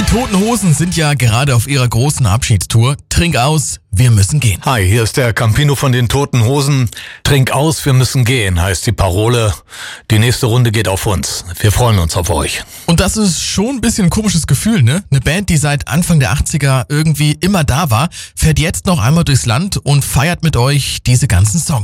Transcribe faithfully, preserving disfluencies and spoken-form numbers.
Toten Hosen sind ja gerade auf ihrer großen Abschiedstour. Trink aus, wir müssen gehen. Hi, hier ist der Campino von den Toten Hosen. Trink aus, wir müssen gehen, heißt die Parole. Die nächste Runde geht auf uns. Wir freuen uns auf euch. Und das ist schon ein bisschen ein komisches Gefühl, ne? Eine Band, die seit Anfang der achtziger irgendwie immer da war, fährt jetzt noch einmal durchs Land und feiert mit euch diese ganzen Songs.